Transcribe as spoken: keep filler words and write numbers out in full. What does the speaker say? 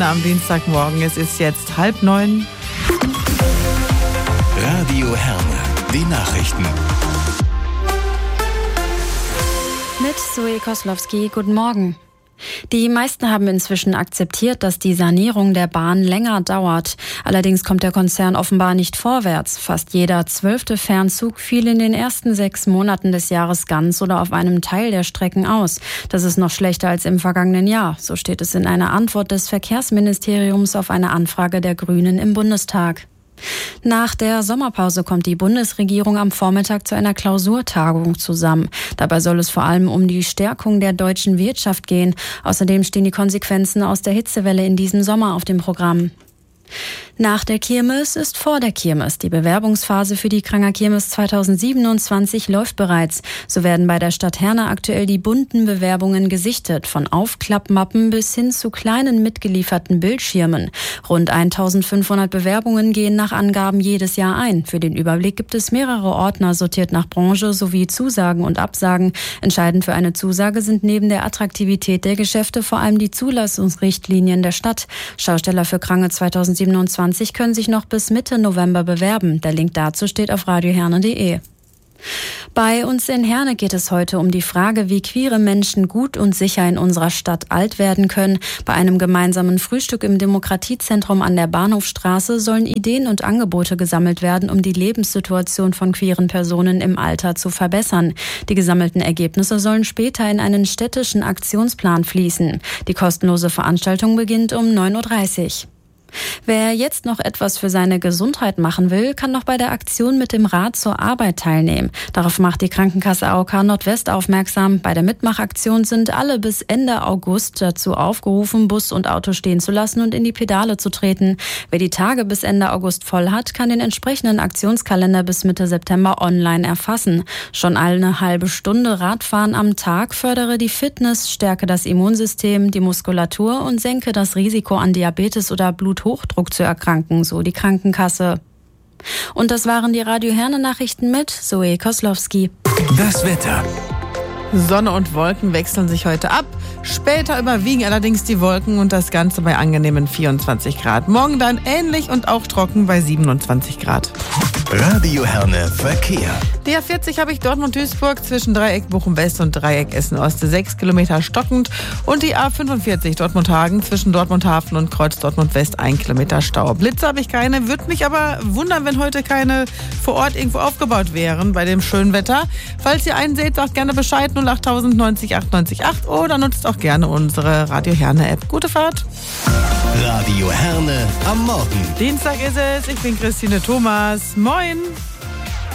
Am Dienstagmorgen, es ist jetzt halb neun. Radio Herne, die Nachrichten. Mit Zoe Koslowski, guten Morgen. Die meisten haben inzwischen akzeptiert, dass die Sanierung der Bahn länger dauert. Allerdings kommt der Konzern offenbar nicht vorwärts. Fast jeder zwölfte Fernzug fiel in den ersten sechs Monaten des Jahres ganz oder auf einem Teil der Strecken aus. Das ist noch schlechter als im vergangenen Jahr. So steht es in einer Antwort des Verkehrsministeriums auf eine Anfrage der Grünen im Bundestag. Nach der Sommerpause kommt die Bundesregierung am Vormittag zu einer Klausurtagung zusammen. Dabei soll es vor allem um die Stärkung der deutschen Wirtschaft gehen. Außerdem stehen die Konsequenzen aus der Hitzewelle in diesem Sommer auf dem Programm. Nach der Kirmes ist vor der Kirmes. Die Bewerbungsphase für die Kranger Kirmes zweitausendsiebenundzwanzig läuft bereits. So werden bei der Stadt Herne aktuell die bunten Bewerbungen gesichtet, von Aufklappmappen bis hin zu kleinen mitgelieferten Bildschirmen. Rund eintausendfünfhundert Bewerbungen gehen nach Angaben jedes Jahr ein. Für den Überblick gibt es mehrere Ordner, sortiert nach Branche sowie Zusagen und Absagen. Entscheidend für eine Zusage sind neben der Attraktivität der Geschäfte vor allem die Zulassungsrichtlinien der Stadt. Schausteller für Krange zweitausendsiebenundzwanzig können sich noch bis Mitte November bewerben. Der Link dazu steht auf radioherne punkt de. Bei uns in Herne geht es heute um die Frage, wie queere Menschen gut und sicher in unserer Stadt alt werden können. Bei einem gemeinsamen Frühstück im Demokratiezentrum an der Bahnhofstraße sollen Ideen und Angebote gesammelt werden, um die Lebenssituation von queeren Personen im Alter zu verbessern. Die gesammelten Ergebnisse sollen später in einen städtischen Aktionsplan fließen. Die kostenlose Veranstaltung beginnt um neun Uhr dreißig. Wer jetzt noch etwas für seine Gesundheit machen will, kann noch bei der Aktion mit dem Rad zur Arbeit teilnehmen. Darauf macht die Krankenkasse A O K Nordwest aufmerksam. Bei der Mitmachaktion sind alle bis Ende August dazu aufgerufen, Bus und Auto stehen zu lassen und in die Pedale zu treten. Wer die Tage bis Ende August voll hat, kann den entsprechenden Aktionskalender bis Mitte September online erfassen. Schon eine halbe Stunde Radfahren am Tag fördere die Fitness, stärke das Immunsystem, die Muskulatur und senke das Risiko an Diabetes oder Blut Hochdruck zu erkranken, so die Krankenkasse. Und das waren die Radio Herne Nachrichten mit Zoe Koslowski. Das Wetter. Sonne und Wolken wechseln sich heute ab. Später überwiegen allerdings die Wolken und das Ganze bei angenehmen vierundzwanzig Grad. Morgen dann ähnlich und auch trocken bei siebenundzwanzig Grad. Radio Herne Verkehr. Die A vierzig habe ich Dortmund-Duisburg zwischen Dreieck Bochum-West und Dreieck Essen-Ost sechs Kilometer stockend und die A fünfundvierzig Dortmund-Hagen zwischen Dortmund-Hafen und Kreuz Dortmund-West ein Kilometer Stau. Blitze habe ich keine, würde mich aber wundern, wenn heute keine vor Ort irgendwo aufgebaut wären bei dem schönen Wetter. Falls ihr einen seht, sagt gerne Bescheid null acht null null neunzig acht neunzig acht oder nutzt auch gerne unsere Radio Herne App. Gute Fahrt. Radio Herne am Morgen. Dienstag ist es, ich bin Christine Thomas. Moin.